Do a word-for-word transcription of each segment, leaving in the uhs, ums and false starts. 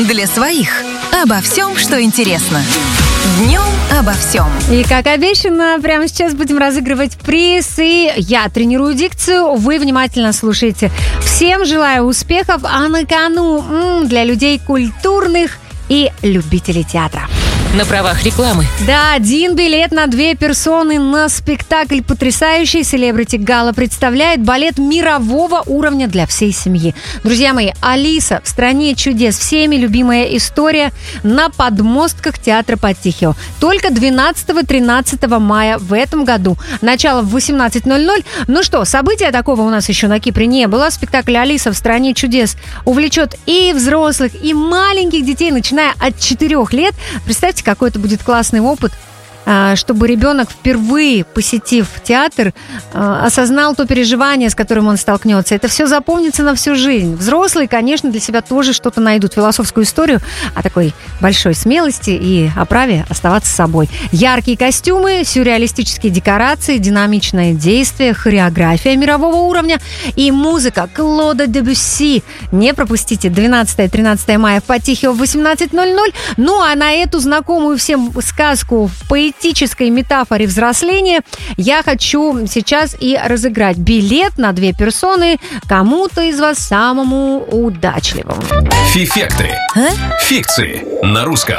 Для своих. Обо всем, что интересно. Днем обо всем. И как обещано, прямо сейчас будем разыгрывать приз. И я тренирую дикцию, вы внимательно слушайте. Всем желаю успехов, а на кону м-м, для людей культурных и любителей театра. На правах рекламы. Да, один билет на две персоны на спектакль потрясающий «Селебрити Гала» представляет балет мирового уровня для всей семьи. Друзья мои, «Алиса в стране чудес», всеми любимая история на подмостках театра Потихио. Только двенадцатого-тринадцатого мая в этом году. Начало в восемнадцать ноль-ноль. Ну что, события такого у нас еще на Кипре не было. Спектакль «Алиса в стране чудес» увлечет и взрослых, и маленьких детей, начиная от четырех лет. Представьте, какой это будет классный опыт, чтобы ребенок, впервые посетив театр, осознал то переживание, с которым он столкнется. Это все запомнится на всю жизнь. Взрослые, конечно, для себя тоже что-то найдут. Философскую историю о такой большой смелости и о праве оставаться собой. Яркие костюмы, сюрреалистические декорации, динамичное действие, хореография мирового уровня и музыка Клода Дебюсси. Не пропустите двенадцатого-тринадцатого мая в Потихио в восемнадцать ноль-ноль. Ну а на эту знакомую всем сказку в поэзии метафоре взросления я хочу сейчас и разыграть билет на две персоны кому-то из вас самому удачливому. Фифекты. А? Фикции на русском.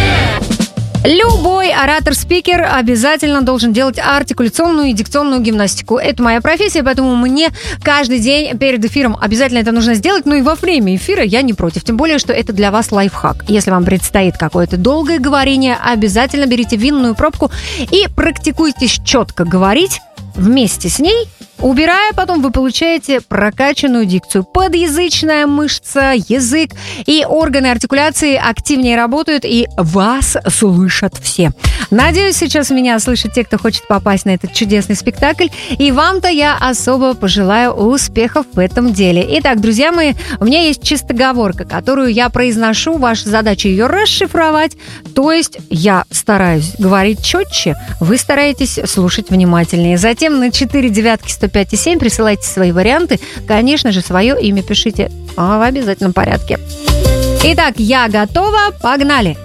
Любой оратор-спикер обязательно должен делать артикуляционную и дикционную гимнастику. Это моя профессия, поэтому мне каждый день перед эфиром обязательно это нужно сделать. Ну и во время эфира я не против. Тем более, что это для вас лайфхак. Если вам предстоит какое-то долгое говорение, обязательно берите винную пробку и практикуйтесь четко говорить вместе с ней. Убирая, потом вы получаете прокачанную дикцию. Подъязычная мышца, язык и органы артикуляции активнее работают, и вас слышат все. Надеюсь, сейчас меня слышат те, кто хочет попасть на этот чудесный спектакль. И вам-то я особо пожелаю успехов в этом деле. Итак, друзья мои, у меня есть чистоговорка, которую я произношу. Ваша задача ее расшифровать. То есть я стараюсь говорить четче, вы стараетесь слушать внимательнее. Затем на четыре девятки сто пять и семь присылайте свои варианты. Конечно же, свое имя пишите в обязательном порядке. Итак, я готова. Погнали.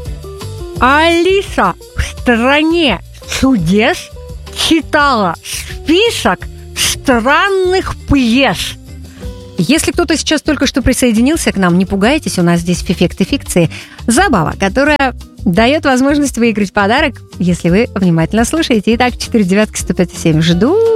Алиса в стране чудес читала список странных пьес. Если кто-то сейчас только что присоединился к нам, не пугайтесь, у нас здесь фифекты фикции. Забава, которая дает возможность выиграть подарок, если вы внимательно слушаете. Итак, четыре девятки сто пять и семь. Жду.